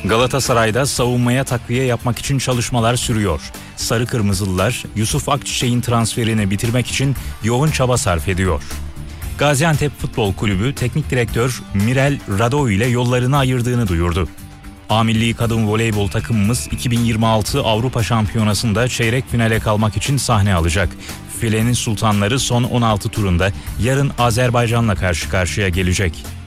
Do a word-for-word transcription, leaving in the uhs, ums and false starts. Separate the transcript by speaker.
Speaker 1: Galatasaray'da savunmaya takviye yapmak için çalışmalar sürüyor. Sarı Kırmızılılar Yusuf Akçiçek'in transferini bitirmek için yoğun çaba sarf ediyor. Gaziantep Futbol Kulübü Teknik Direktör Mirel Rado ile yollarını ayırdığını duyurdu. A Milli Kadın Voleybol takımımız iki bin yirmi altı Avrupa Şampiyonası'nda çeyrek finale kalmak için sahne alacak. Filenin Sultanları son on altı turunda yarın Azerbaycan'la karşı karşıya gelecek.